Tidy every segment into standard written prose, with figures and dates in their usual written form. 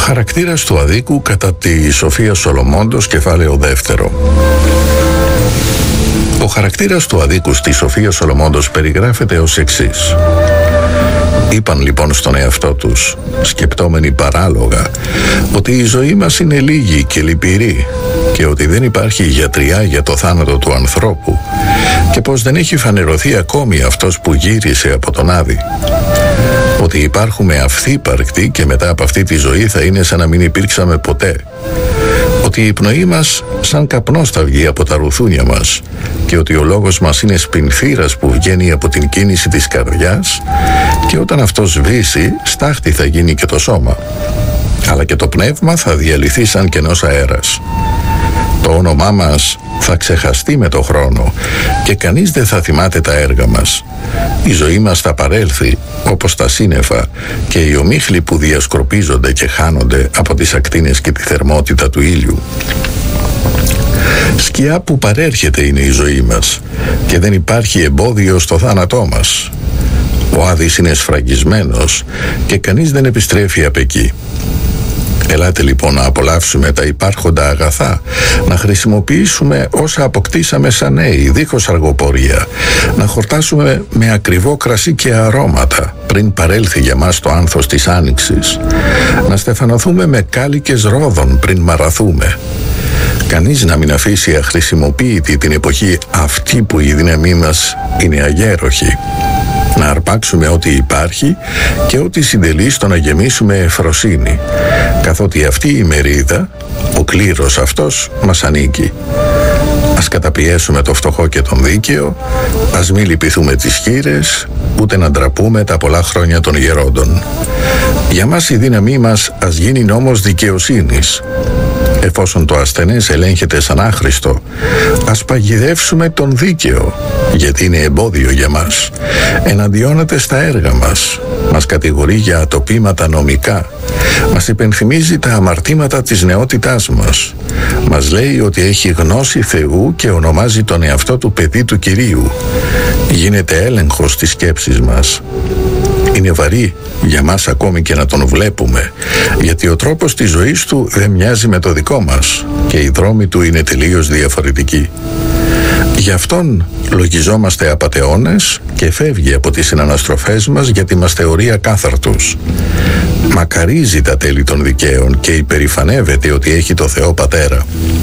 Χαρακτήρας του αδίκου κατά τη Σοφία Σολομόντος, κεφάλαιο δεύτερο. Ο χαρακτήρας του αδίκου στη Σοφία Σολομόντος περιγράφεται ως εξής. Είπαν λοιπόν στον εαυτό τους, σκεπτόμενοι παράλογα, ότι η ζωή μας είναι λίγη και λυπηρή και ότι δεν υπάρχει γιατριά για το θάνατο του ανθρώπου και πως δεν έχει φανερωθεί ακόμη αυτός που γύρισε από τον Άδη. Ότι υπάρχουμε αυθύπαρκτοι και μετά από αυτή τη ζωή θα είναι σαν να μην υπήρξαμε ποτέ. Ότι η πνοή μας σαν καπνός θα βγει από τα ρουθούνια μας και ότι ο λόγος μας είναι σπινθήρας που βγαίνει από την κίνηση της καρδιάς και όταν αυτό σβήσει στάχτη θα γίνει και το σώμα, αλλά και το πνεύμα θα διαλυθεί σαν κενός αέρας. Το όνομά μας θα ξεχαστεί με το χρόνο και κανείς δεν θα θυμάται τα έργα μας. Η ζωή μας θα παρέλθει όπως τα σύννεφα και οι ομίχλοι που διασκορπίζονται και χάνονται από τις ακτίνες και τη θερμότητα του ήλιου. Σκιά που παρέρχεται είναι η ζωή μας και δεν υπάρχει εμπόδιο στο θάνατό μας. Ο Άδης είναι σφραγισμένος και κανείς δεν επιστρέφει απ' εκεί. Ελάτε λοιπόν να απολαύσουμε τα υπάρχοντα αγαθά, να χρησιμοποιήσουμε όσα αποκτήσαμε σαν νέοι, δίχως αργοπορία, να χορτάσουμε με ακριβό κρασί και αρώματα, πριν παρέλθει για μας το άνθος της άνοιξης, να στεφανωθούμε με κάλικες ρόδων πριν μαραθούμε. Κανείς να μην αφήσει αχρησιμοποίητη την εποχή αυτή που η δύναμή μας είναι αγέροχη. Να αρπάξουμε ό,τι υπάρχει και ό,τι συντελεί στο να γεμίσουμε ευφροσύνη, καθότι αυτή η μερίδα, ο κλήρος αυτός, μας ανήκει. Ας καταπιέσουμε το φτωχό και τον δίκαιο, ας μη λυπηθούμε τις χήρες, ούτε να ντραπούμε τα πολλά χρόνια των γερόντων. Για μας η δύναμή μας ας γίνει νόμος δικαιοσύνης. Εφόσον το ασθενές ελέγχεται σαν άχρηστο, ας παγιδεύσουμε τον δίκαιο, γιατί είναι εμπόδιο για μας. Εναντιώνεται στα έργα μας, μας κατηγορεί για ατοπήματα νομικά, μας υπενθυμίζει τα αμαρτήματα της νεότητάς μας, μας λέει ότι έχει γνώση Θεού και ονομάζει τον εαυτό του παιδί του Κυρίου. Γίνεται έλεγχος της σκέψης μας. Είναι βαρύ για μας ακόμη και να τον βλέπουμε, γιατί ο τρόπος της ζωής του δεν μοιάζει με το δικό μας και οι δρόμοι του είναι τελείως διαφορετικοί. Γι' αυτόν λογιζόμαστε απατεώνες και φεύγει από τις συναναστροφές μας γιατί μας θεωρεί ακάθαρτους. Μακαρίζει τα τέλη των δικαίων και υπερηφανεύεται ότι έχει το Θεό Πατέρα.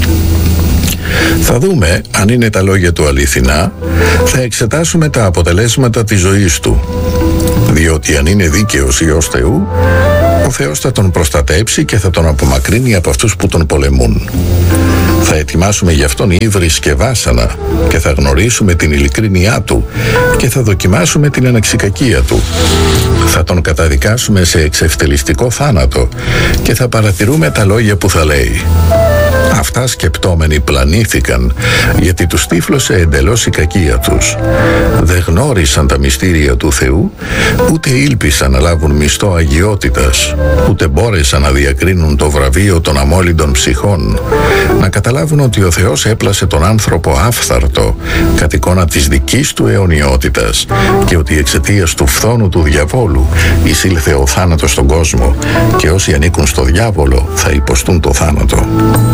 Θα δούμε αν είναι τα λόγια του αληθινά, θα εξετάσουμε τα αποτελέσματα της ζωής του. Διότι αν είναι δίκαιος Υιός Θεού, ο Θεός θα τον προστατέψει και θα τον απομακρύνει από αυτούς που τον πολεμούν. Θα ετοιμάσουμε γι' αυτόν ύβρις και βάσανα και θα γνωρίσουμε την ειλικρίνειά του και θα δοκιμάσουμε την αναξικακία του. Θα τον καταδικάσουμε σε εξευτελιστικό θάνατο και θα παρατηρούμε τα λόγια που θα λέει. Αυτά σκεπτόμενοι πλανήθηκαν, γιατί τους τύφλωσε εντελώς η κακία τους. Δεν γνώρισαν τα μυστήρια του Θεού, ούτε ήλπισαν να λάβουν μισθό αγιότητας, ούτε μπόρεσαν να διακρίνουν το βραβείο των αμόλυντων ψυχών, να καταλάβουν ότι ο Θεός έπλασε τον άνθρωπο άφθαρτο, κατ' εικόνα της δικής του αιωνιότητας, και ότι εξαιτίας του φθόνου του διαβόλου εισήλθε ο θάνατος στον κόσμο, και όσοι ανήκουν στο διάβολο θα υποστούν το θάνατο.